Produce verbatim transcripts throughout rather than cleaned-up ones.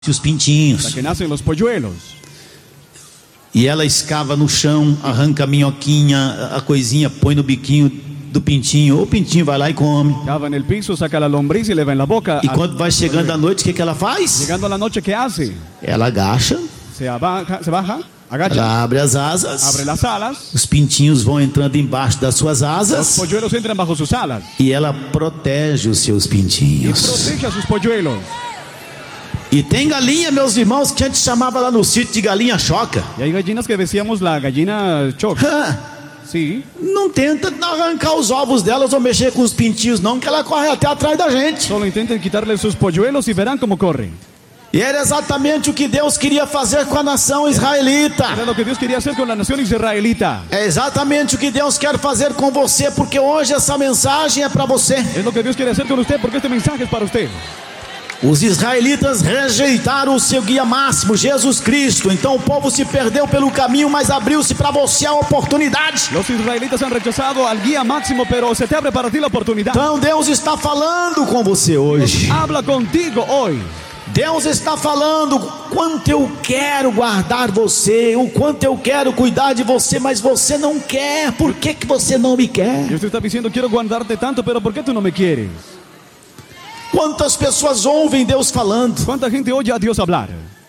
os pintinhos. hasta que nacen los polluelos. E ela escava no chão, arranca a minhoquinha, a coisinha, põe no biquinho do pintinho. O pintinho vai lá e come. Cava en el piso, saca la lombriz y le va en la boca. E quando vai chegando a noite, o que, que ela faz? Llegando a la noche, ¿qué hace? Ela agacha, Se baja, se baja, agacha, ela abre as asas. abre las alas. Os pintinhos vão entrando embaixo das suas Los asas. polluelos entran bajo sus alas E ela protege os seus y pintinhos. protege a sus polluelos. E tem galinha, meus irmãos, que a gente chamava lá no sítio de galinha choca. Y hay gallinas que decíamos la gallina choc. Ah, Sí. não tenta arrancar os ovos delas ou mexer com os pintinhos não, que ela corre até atrás da gente. Solo intenten quitarle sus polluelos y verán cómo corren. E era exatamente o que Deus queria fazer com a nação israelita. Era lo que Dios quería hacer con la nación israelita. É exatamente o que Deus quer fazer com você, porque hoje essa mensagem é para você. Es lo que Dios quiere hacer con usted porque este mensaje es para usted. Os israelitas rejeitaram o seu guia máximo, Jesus Cristo. Então o povo se perdeu pelo caminho, mas abriu-se para você a oportunidade. Los israelitas han rechazado al guía máximo, pero se te abre para ti la oportunidad. Então Deus está falando com você hoje. Habla contigo hoy. Deus está falando quanto eu quero guardar você, o quanto eu quero cuidar de você, mas você não quer. Por que que você não me quer? Dios te está diciendo, quiero guardarte tanto, pero ¿por qué tú no me quieres? Quantas pessoas ouvem Deus falando, ¿Cuánta gente oye a Dios hablar?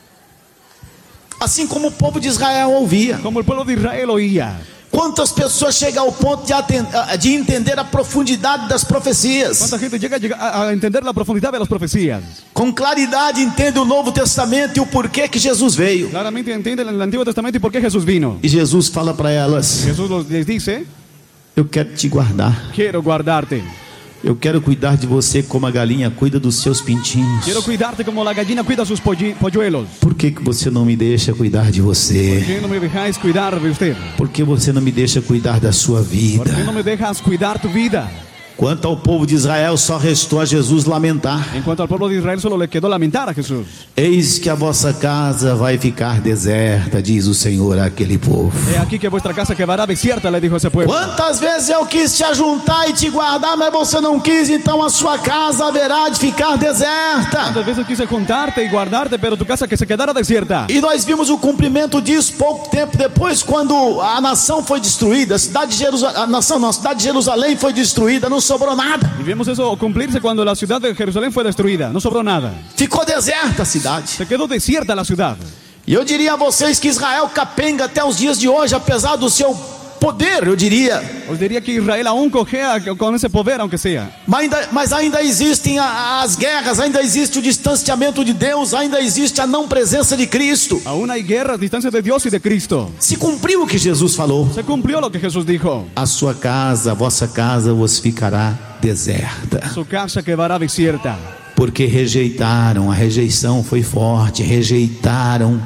assim como o povo de Israel ouvia? Como el pueblo de Israel oía. Quantas pessoas chegam ao ponto de, aten- de entender a profundidade das profecias? ¿Cuánta gente llega a llegar a a entender la profundidad de las profecías? Com claridade entende o Novo Testamento e o porquê que Jesus veio. Claramente entienden el Antiguo Testamento y por qué Jesús vino. E Jesus fala para elas: Jesús los- les dice, eu quero te guardar. quiero guardarte. Eu quero cuidar de você como a galinha cuida dos seus pintinhos. Quiero cuidarte como la gallina cuida sus polli- polluelos. Por que que você não me deixa cuidar de ¿Por você? qué no me dejáis cuidar de usted? Por que você não me deixa cuidar da sua ¿Por vida? qué no me dejas cuidar tu vida? Quanto ao povo de Israel, só restou a Jesus lamentar: En cuanto al pueblo de Israel, solo le quedó lamentar a Jesús. eis que a vossa casa vai ficar deserta, diz o Senhor àquele povo. He aquí que vuestra casa quedará desierta, le dijo ese pueblo. Quantas vezes eu quis te ajuntar e te guardar, mas você não quis, então a sua casa haverá de ficar deserta. Tantas veces quise juntarte y guardarte, pero tu casa que se quedara desierta. E nós vimos o cumprimento disso pouco tempo depois, quando a nação foi destruída, a cidade de Jerusalém, a nação não, a cidade de Jerusalém foi destruída, não sobrou nada. Y vimos eso cumplirse cuando la ciudad de Jerusalén fue destruida. No sobró nada. Ficou deserta a cidade. Se quedó desierta la ciudad. E eu diria a vocês que Israel capenga até os dias de hoje, apesar do seu poder, eu diria. Os diría que Israel aún cojea con ese poder, aunque sea. Mas ainda, mas ainda existem a- as guerras, ainda existe o distanciamento de Deus, ainda existe a não presença de Cristo. Aún hay guerras, distancia de Dios y de Cristo. Se cumpriu o que Jesus falou: Se cumplió lo que Jesús dijo. a sua casa, a vossa casa vos ficará deserta. Su casa quedará desierta. Porque rejeitaram, a rejeição foi forte, rejeitaram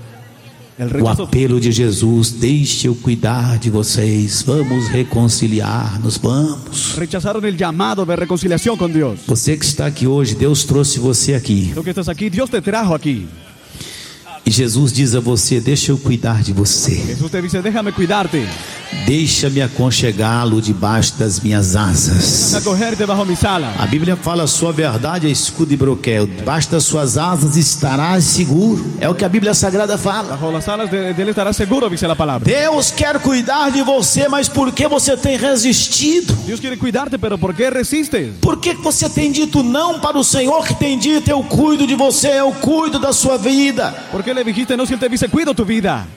El o rechazo, apelo de Jesus: deixe eu cuidar de vocês, vamos reconciliar-nos, vamos. rechazaron el llamado de reconciliación con Dios. Você que está aqui hoje, Deus trouxe você aqui. Tú que estás aquí, Dios te trajo aquí. E Jesus diz a você: deixa eu cuidar de você, Jesús te dice, déjame cuidarte. deixa-me aconchegá-lo debaixo das minhas asas. Acogerte bajo mis alas. A Bíblia fala: a sua verdade é escudo e broquel, debaixo das suas asas estarás seguro. É o que a Bíblia Sagrada fala. Bajo las alas de, de Él estarás seguro, dice la palabra. Deus quer cuidar de você, mas por que você tem resistido? Dios quiere cuidarte, pero ¿por qué resistes? Por que você tem dito não para o Senhor que tem dito: eu cuido de você, eu cuido da sua vida, ¿Por qué le dijiste no si Él te dice, cuido tu vida?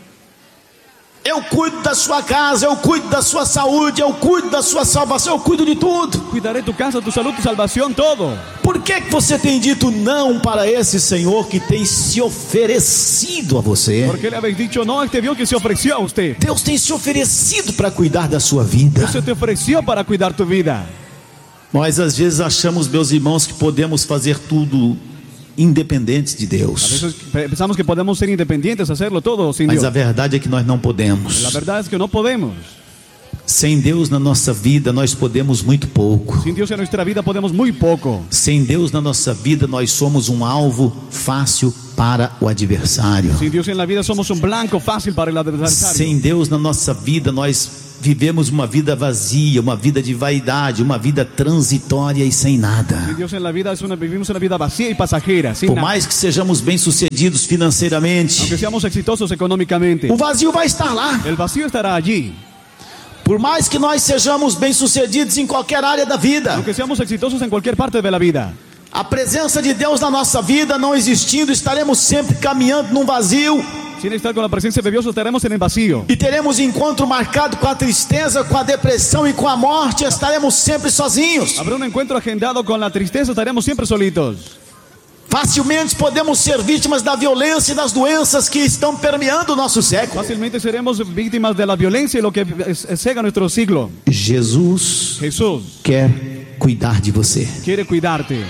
eu cuido da sua casa, eu cuido da sua saúde, eu cuido da sua salvação, eu cuido de tudo? Cuidaré tu casa, tu salud, tu salvación, todo. Por que que você tem dito não para esse Senhor que tem se oferecido a você? ¿Por qué le habéis dicho no a este Dios que se ofreció a usted? Deus tem se oferecido para cuidar da sua vida. Dios se te ofreció para cuidar tu vida. Nós às vezes achamos, meus irmãos, que podemos fazer tudo independentes de A Deus, veces pensamos que podemos ser independientes, hacerlo todo sin mas Dios. a verdade é que nós não podemos. La verdad es que no podemos. Sem Deus na nossa vida nós podemos muito pouco. Sin Dios en nuestra vida podemos muy poco. Sem Deus na nossa vida nós somos um alvo fácil para o adversário. Sin Dios en la vida somos un blanco fácil para el adversario. Sem Deus na nossa vida nós vivemos uma vida vazia, uma vida de vaidade, uma vida transitória e sem nada. Sin Dios en la vida es una, vivimos una vida vacía y pasajera, sin Por nada. mais que sejamos bem-sucedidos financeiramente, Aunque seamos exitosos económicamente, o vazio vai estar lá. el vacío estará allí. Por mais que nós sejamos bem-sucedidos em qualquer área da vida, Aunque seamos exitosos en cualquier parte de la vida, a presença de Deus na nossa vida não existindo, estaremos sempre caminhando num vazio sin estar con la presencia de Dios, estaremos en el vacío. e teremos encontro marcado com a tristeza, com a depressão e com a morte. Estaremos sempre sozinhos. Habrá un encuentro agendado con la tristeza, estaremos siempre solitos. Facilmente podemos ser vítimas da violência e das doenças que estão permeando o nosso século. Fácilmente seremos víctimas de la violencia y lo que es- es- cega nuestro siglo. Jesus Jesús quer cuidar de você. quiere cuidarte.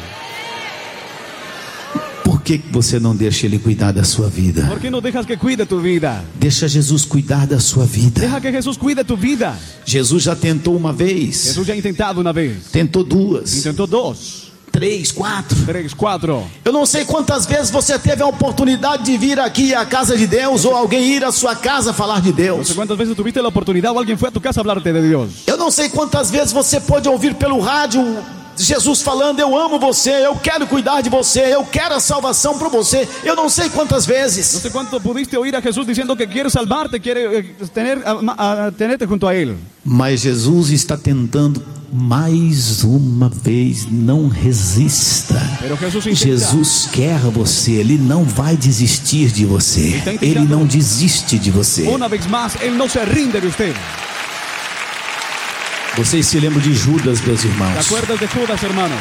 Por que que você não deixa Ele cuidar da sua vida? ¿Por qué no dejas que cuide tu vida? Deixa Jesus cuidar da sua vida. Deja que Jesús cuide tu vida. Jesus já tentou uma vez, Jesús ya ha intentado una vez, tentou duas, intentó dos, três, quatro. tres, cuatro. Eu não sei quantas vezes você teve a oportunidade de vir aqui à casa de Deus, ou alguém ir à sua casa falar de No sé Deus. cuántas veces tuviste la oportunidad o alguien fue a tu casa a hablarte de Dios. Eu não sei quantas vezes você pôde ouvir pelo rádio Jesus falando: eu amo você, eu quero cuidar de você, eu quero a salvação para você. Eu não sei quantas No vezes, sé cuánto pudiste oír a Jesús diciendo que quiere salvarte, quiere eh, tener, a, a tenerte junto a Él. mas Jesus está tentando mais uma vez. Não resista. Pero Jesús intenta. Jesus quer você, Ele não vai desistir de você, Está Ele intentando. não desiste de você. Una vez más, Él no se rinde de usted. Vocês se lembram de Judas, meus ¿Te irmãos? acuerdas de Judas, hermano?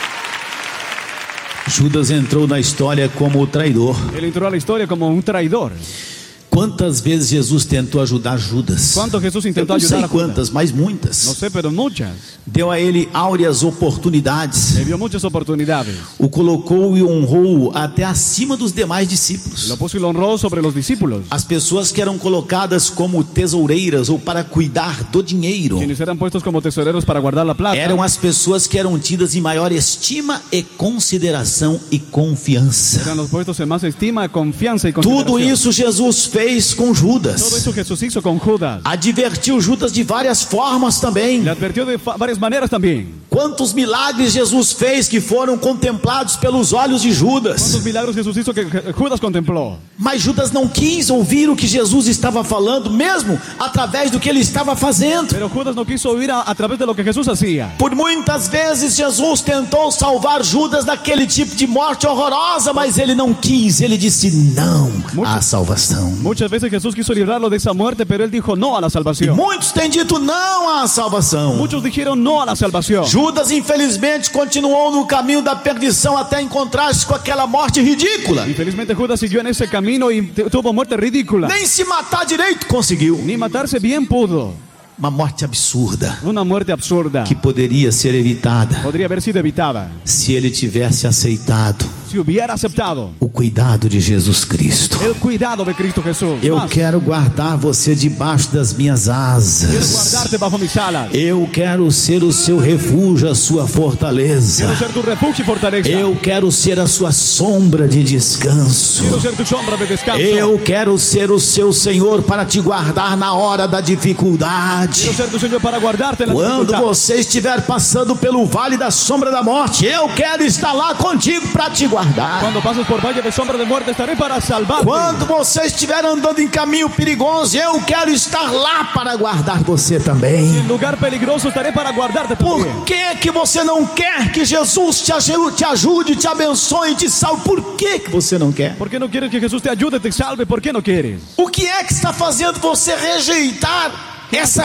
Judas entrou na história como o traidor. Él entró a la historia como un traidor. Quantas vezes Jesus tentou ajudar Judas? ¿Cuánto Jesús Eu intentó não sei ayudar a Judas? quantas, mas No muitas. sé, pero muchas. Deu a ele áureas oportunidades. Le dio muchas oportunidades. O colocou e honrou até acima dos demais discípulos. Lo puso y lo honró sobre los discípulos, As pessoas que eram colocadas como tesoureiras ou para cuidar do dinheiro quienes eran puestos como tesoreros para guardar la plata. eram as pessoas que eram tidas em maior estima e consideração e confiança. Eran los puestos en más estima, confianza y Tudo consideración. isso Jesus fez com Todo Judas. eso Jesús hizo con Judas. Advertiu Judas de várias formas também. Le advirtió de fa- varias maneras también. Quantos milagres Jesus fez que foram contemplados pelos olhos de Judas. ¿Cuántos milagros Jesús hizo que Je- Judas contempló? Mas Judas não quis ouvir o que Jesus estava falando, mesmo através do que ele estava fazendo. Pero Judas no quiso oír a, a través de lo que Jesús hacía. Por muitas vezes Jesus tentou salvar Judas daquele tipo de morte horrorosa, mas ele não quis. Ele disse não à salvação. Muchas veces Jesús quiso librarlo de esa muerte, pero él dijo no a la E salvación. muitos têm dito não à salvação. Muchos dijeron no a la salvación. Judas, infelizmente, continuou no caminho da perdição até encontrar-se com aquela morte ridícula. Infelizmente Judas siguió en ese camino y te- tuvo muerte ridícula. Nem se matar direito conseguiu. Ni matarse bien pudo. Uma morte absurda Una muerte absurda. que poderia ser evitada Podría haber sido evitada se ele tivesse aceitado si hubiera aceptado o cuidado de Jesus Cristo. el cuidado de Cristo Jesús. Eu Más, quero guardar você debaixo das minhas quiero asas. guardarte bajo mis alas. Eu quero ser o seu refúgio, a sua fortaleza. Quiero ser tu refugio y fortaleza. Eu quero ser a sua sombra de descanso. Quiero ser tu sombra de descanso. Eu quero ser o seu Senhor para te guardar na hora da dificuldade. Quiero ser tu Señor para guardarte en la Quando dificultad. você estiver passando pelo vale da sombra da morte, eu quero estar lá contigo para te guardar. Cuando pases por valle de sombra de muerte, estaré para salvarte. Quando você estiver andando em caminho perigoso, eu quero estar lá para guardar você também. En lugar peligroso, estaré para guardarte también. Por que que você não quer que Jesus te ajude, te ajude, te abençoe, te salve? Por que que você não quer? ¿Por qué no quieres que Jesús te ayude, te salve? ¿Por qué no quieres? O que é que está fazendo você rejeitar essa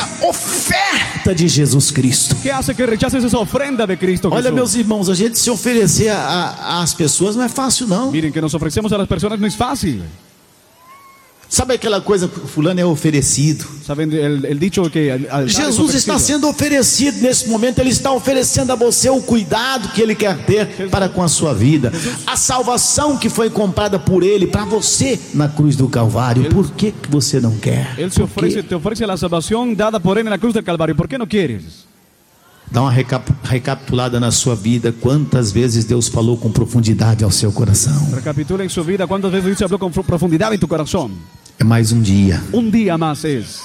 oferta de Jesus Cristo? ¿Qué hace que rechaces esa ofrenda de Cristo Olha, Jesús? meus irmãos, a gente se oferecer a- a- às pessoas não é fácil, não. Miren, que nos ofrecemos a las personas no es fácil. Sabe aquela coisa que fulano é oferecido? ¿Saben el, el dicho que al- al dar es Jesus está ofrecido? sendo oferecido nesse momento. Ele está oferecendo a você o cuidado que Ele quer ter para com a sua vida, a salvação que foi comprada por Ele para você na cruz do Calvário. Por que que você não quer? Él se Por quê? ofrece, te ofrece la salvación dada por Él en la cruz del Calvario. ¿Por qué no quieres? Dá uma recap- recapitulada na sua vida. Quantas vezes Deus falou com profundidade ao seu coração? Recapitula en su vida cuántas veces Dios habló con profundidad en tu corazón. É mais um dia. Un día más es.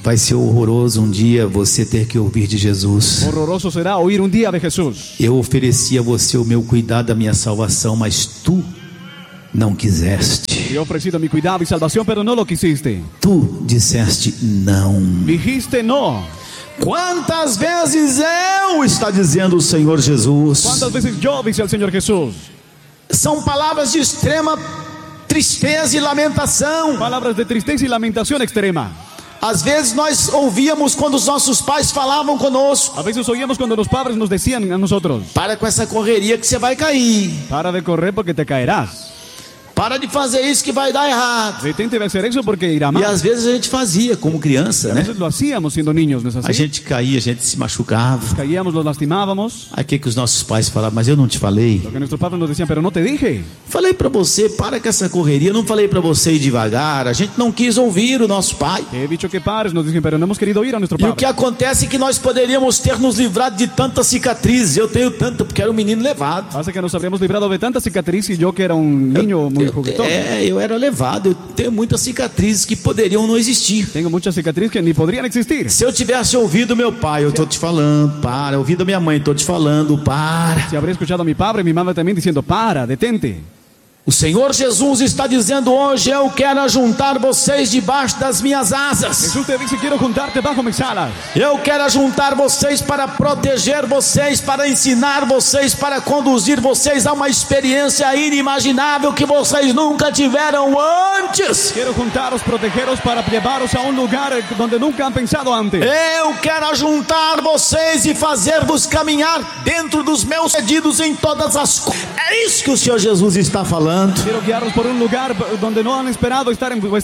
Vai ser horroroso um dia você ter que ouvir de Jesus. Horroroso será oír un día de Jesús. Eu ofereci a você o meu cuidado, a minha salvação, mas tu não quiseste. Te he ofrecido mi cuidado y salvación, pero no lo quisiste. Tu disseste não. Dijiste no. Quantas vezes eu, está dizendo o Senhor Jesus. ¿Cuántas veces yo, dice el Señor Jesús? São palavras de extrema tristeza e lamentação. Palabras de tristeza y lamentación extrema. Às vezes nós ouvíamos quando os nossos pais falavam conosco: A veces oíamos cuando los padres nos decían a nosotros: para com essa correria que você vai cair. para de correr porque te caerás. Para de fazer isso que vai dar errado. Detente de hacer eso porque irá E mal. às vezes a gente fazia como criança, A né? veces lo hacíamos siendo niños, ¿no es A así? gente caía, a gente se machucava. Caíamos, los lastimábamos. Aí o que que os nossos pais falavam? Mas eu não te falei. Lo que nuestros padres nos decían, pero no te dije. Falei para você, para com essa correria. Não falei para você ir devagar. A gente não quis ouvir o nosso pai. Te he dicho que pares, nos dicen, pero no hemos querido oír a nuestro E o que padre. acontece é que nós poderíamos ter nos livrado de tantas cicatrizes. Eu tenho tanta porque era um menino levado. Hace que nos habríamos librado de tanta cicatriz y yo que era un niño muy Eu- juguetón. é, eu era levado. Eu tenho muitas cicatrizes que poderiam não existir. Tengo muchas cicatrices que ni podrían existir. Se eu tivesse ouvido meu pai, eu tô te falando, para. Ouvido minha mãe, tô te falando, para. Si habría escuchado a mi padre y mi madre también diciendo, para, detente. O Senhor Jesus está dizendo hoje: eu quero ajuntar vocês debaixo das minhas asas. Jesús te dice, quiero juntarte bajo mis alas. Eu quero ajuntar vocês para proteger vocês, para ensinar vocês, para conduzir vocês a uma experiência inimaginável que vocês nunca tiveram antes. Quiero juntaros, protegeros para llevaros a un lugar donde nunca han pensado antes. Eu quero ajuntar vocês e fazer-vos caminhar dentro dos meus pedidos em todas as coisas. É isso que o Senhor Jesus está falando. Quiero guiarlos por un lugar donde no han esperado estar en,